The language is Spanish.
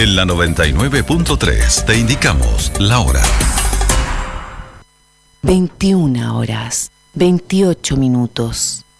En la 99.3 te indicamos la hora. 21 horas, 28 minutos.